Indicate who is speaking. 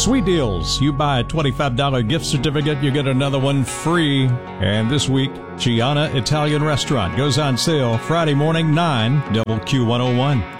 Speaker 1: Sweet deals. You buy a $25 gift certificate, you get another one free. And this week, Gianna Italian Restaurant goes on sale Friday morning, 9, WQ101.